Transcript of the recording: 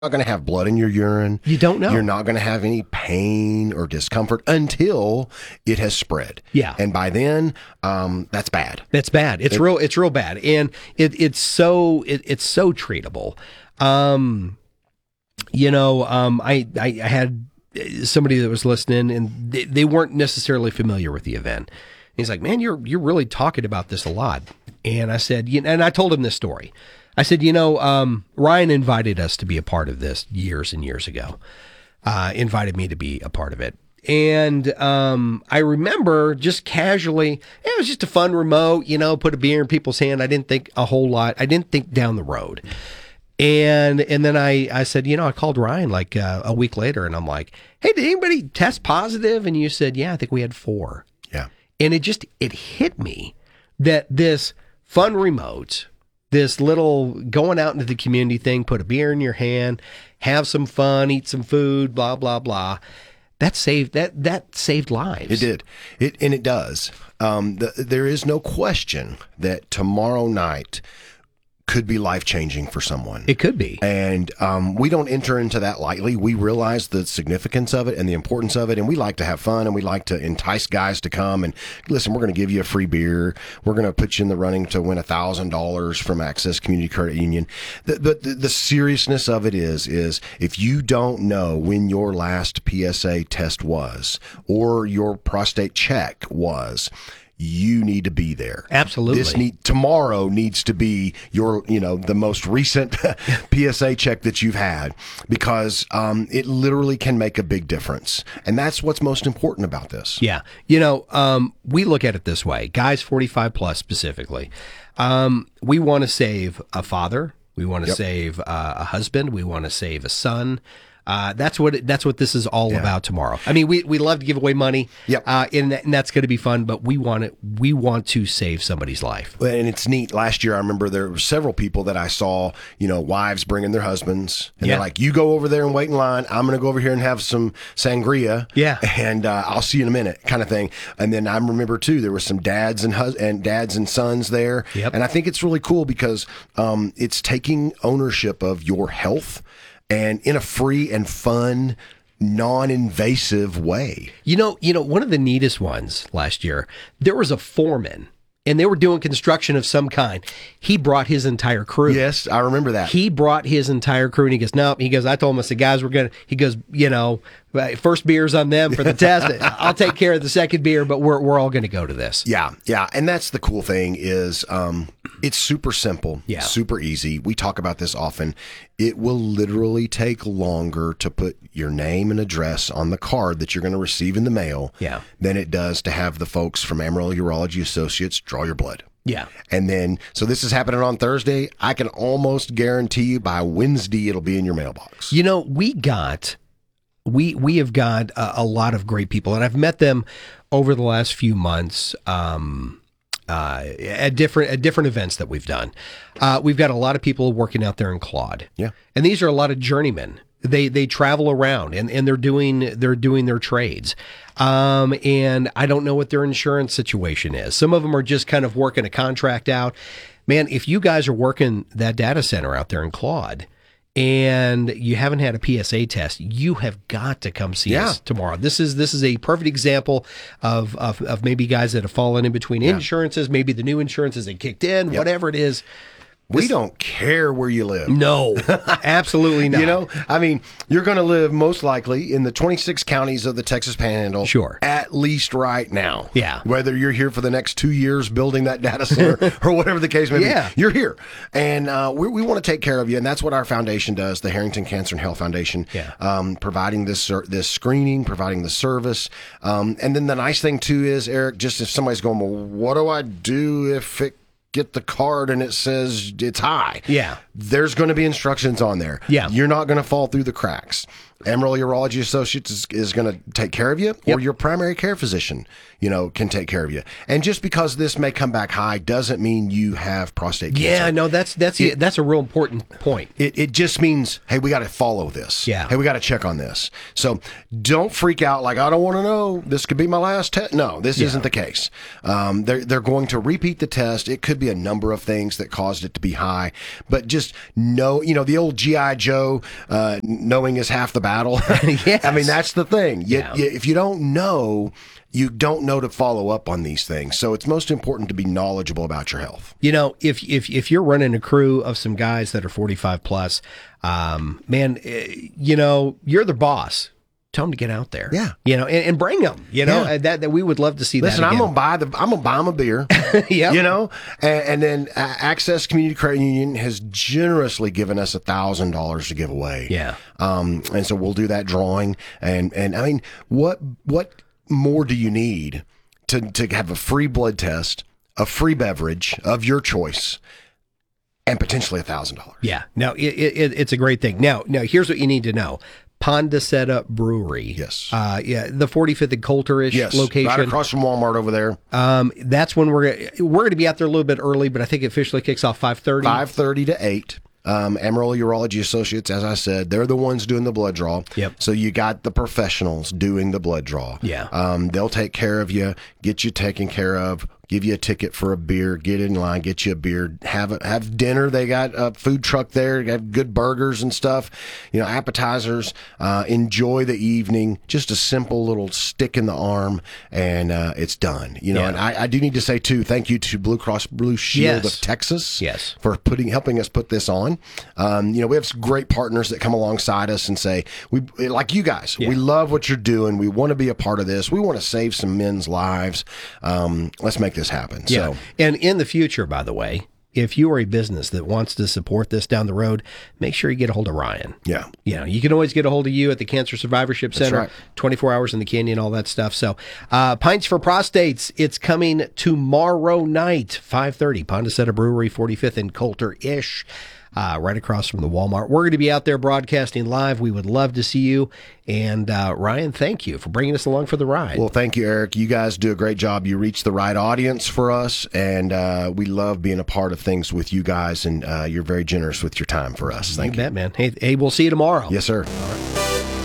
not going to have blood in your urine. You don't know. You're not going to have any pain or discomfort until it has spread. Yeah. And by then, that's bad. That's bad. It's real bad. And it's so treatable. I had somebody that was listening, and they weren't necessarily familiar with the event. He's like, man, you're really talking about this a lot. And I said, and I told him this story. I said, Ryan invited us to be a part of this years and years ago. Invited me to be a part of it. And I remember just casually, it was just a fun remote, put a beer in people's hand. I didn't think a whole lot. I didn't think down the road. And then I said, I called Ryan like a week later, and I'm like, hey, did anybody test positive? And you said, yeah, I think we had 4. Yeah. And it hit me that this fun remote, this little going out into the community thing, put a beer in your hand, have some fun, eat some food, blah, blah, blah. That saved lives. It did. It does. There is no question that tomorrow night could be life-changing for someone. It could be. And we don't enter into that lightly. We realize the significance of it and the importance of it, and we like to have fun, and we like to entice guys to come and, listen, we're going to give you a free beer. We're going to put you in the running to win $1,000 from Access Community Credit Union. The seriousness of it is if you don't know when your last PSA test was or your prostate check was, you need to be there. Absolutely. Tomorrow needs to be your, the most recent PSA check that you've had, because it literally can make a big difference. And that's what's most important about this. Yeah. We look at it this way, guys 45 plus specifically. We want to save a father. We want to save a husband. We want to save a son. That's what this is all about tomorrow. I mean, we love to give away money, and that's going to be fun. But we want to save somebody's life. And it's neat. Last year, I remember there were several people that I saw, wives bringing their husbands, and they're like, "You go over there and wait in line. I'm going to go over here and have some sangria, and I'll see you in a minute," kind of thing. And then I remember too, there were some dads and sons there, and I think it's really cool because it's taking ownership of your health. And in a free and fun, non-invasive way. One of the neatest ones last year, there was a foreman, and they were doing construction of some kind. He brought his entire crew. Yes, I remember that. He brought his entire crew, and he goes, no, I told him, I said, guys, he goes, first beer's on them for the test. I'll take care of the second beer, but we're all going to go to this. Yeah. And that's the cool thing is it's super simple, super easy. We talk about this often. It will literally take longer to put your name and address on the card that you're going to receive in the mail than it does to have the folks from Amarillo Urology Associates draw your blood. Yeah. And then, so this is happening on Thursday. I can almost guarantee you by Wednesday, it'll be in your mailbox. We have got a lot of great people, and I've met them over the last few months at different events that we've done. We've got a lot of people working out there in Claude. Yeah. And these are a lot of journeymen. They travel around and they're doing their trades. And I don't know what their insurance situation is. Some of them are just kind of working a contract out. Man, if you guys are working that data center out there in Claude and you haven't had a PSA test, you have got to come see us tomorrow. This is a perfect example of maybe guys that have fallen in between insurances, maybe the new insurance isn't kicked in, whatever it is. We don't care where you live. No, absolutely not. You're going to live most likely in the 26 counties of the Texas Panhandle. Sure. At least right now. Yeah. Whether you're here for the next 2 years building that data center or whatever the case may be. You're here. And we want to take care of you. And that's what our foundation does, the Harrington Cancer and Health Foundation. Providing this screening, providing the service. And then the nice thing, too, is, Eric, just if somebody's going, well, what do I do if it get the card and it says it's high? There's going to be instructions on there. You're not going to fall through the cracks. Amarillo Urology Associates is going to take care of you, or your primary care physician, can take care of you. And just because this may come back high doesn't mean you have prostate cancer. Yeah, no, that's a real important point. It just means, hey, we got to follow this. Hey, we got to check on this. So don't freak out like, I don't want to know. This could be my last test. No, this isn't the case. They're going to repeat the test. It could be a number of things that caused it to be high, but just know, the old G.I. Joe, knowing is half the battle. Yes. I mean, that's the thing. If you don't know, you don't know to follow up on these things. So it's most important to be knowledgeable about your health. If you're running a crew of some guys that are 45 plus, man, you're the boss. Tell them to get out there. Yeah. And bring them, that we would love to see that. Listen, I'm going to buy them a beer, yeah. And then Access Community Credit Union has generously given us $1,000 to give away. Yeah. And so we'll do that drawing. And I mean, what more do you need to have a free blood test, a free beverage of your choice, and potentially $1,000? Yeah. No, it's a great thing. Now, here's what you need to know. Pondaseta Brewery. Yes. The 45th and Coulter-ish location. Right across from Walmart over there. That's when we're going to be out there a little bit early, but I think it officially kicks off 5:30. 5:30 to 8. Amarillo Urology Associates, as I said, they're the ones doing the blood draw. Yep. So you got the professionals doing the blood draw. Yeah. They'll take care of you, get you taken care of, give you a ticket for a beer, get in line, get you a beer, have dinner. They got a food truck there, got good burgers and stuff, appetizers. Enjoy the evening. Just a simple little stick in the arm, and it's done. And I do need to say too, thank you to Blue Cross Blue Shield of Texas, for helping us put this on. We have some great partners that come alongside us and say, we like you guys. We love what you're doing. We want to be a part of this. We want to save some men's lives. Let's make this happen. Yeah. So, and in the future, by the way, if you are a business that wants to support this down the road, make sure you get a hold of Ryan. Yeah. You can always get a hold of you at the Cancer Survivorship Center, right. 24 hours in the Canyon, all that stuff. So, Pints for Prostates, it's coming tomorrow night, 5:30, Pondaseta Brewery, 45th and Coulter-ish. Right across from the Walmart. We're going to be out there broadcasting live. We would love to see you. And Ryan, thank you for bringing us along for the ride. Well, thank you, Eric. You guys do a great job. You reach the right audience for us, and we love being a part of things with you guys, and you're very generous with your time for us. Thank you. Bet, man. Hey, we'll see you tomorrow. Yes, sir. All right.